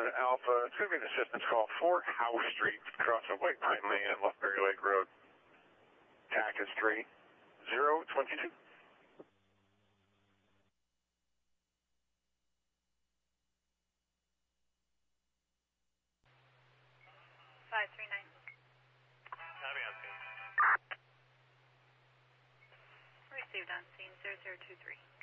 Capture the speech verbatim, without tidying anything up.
Cessna Alpha. It's going to be an assistance call for House Street, crossing White Pine Lane and Lufberry Lake Road. T A C is three zero two two. five three nine. Copy on scene. Received on scene zero zero two three.